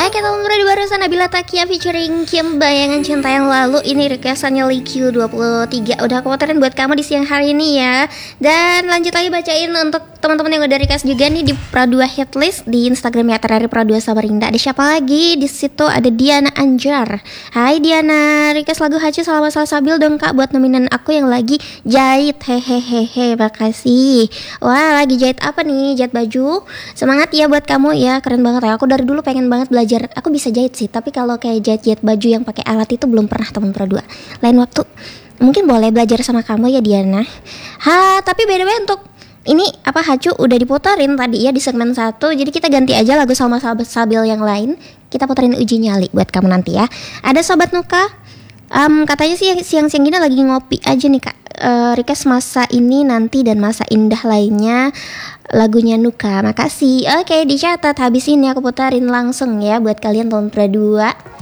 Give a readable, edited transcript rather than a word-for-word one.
Oke, teman berada barusan Nabila Takia featuring Kim Bayangan Cinta Yang Lalu. Ini requestannya Liq23. Udah aku puterin buat kamu di siang hari ini ya. Dan lanjut lagi bacain untuk teman-teman yang udah request juga nih di Pradua Hitlist di Instagramnya @Pradua Samarinda. Ada siapa lagi? Di situ ada Diana Anjar. Hai Diana, request lagu Hacu Selama Salsabil dong Kak buat nominan aku yang lagi jahit. Hehehe, makasih. Wah, lagi jahit apa nih? Jahit baju. Semangat ya buat kamu ya, keren banget ya. Aku dari dulu pengen banget belajar. Aku bisa jahit sih, tapi kalau kayak jahit baju yang pakai alat itu belum pernah, teman Pradua. Lain waktu mungkin boleh belajar sama kamu ya Diana. Tapi beda-beda untuk ini apa Hacu udah diputerin tadi ya di segmen 1. Jadi kita ganti aja lagu Salma Salsabil yang lain. Kita puterin Uji Nyali buat kamu nanti ya. Ada Sobat Nuka, katanya sih siang-siang gini lagi ngopi aja nih Kak. Request Masa Ini Nanti dan Masa Indah lainnya, lagunya Nuka. Makasih. Oke, dicatat. Habis ini aku puterin langsung ya buat kalian teman Pradua.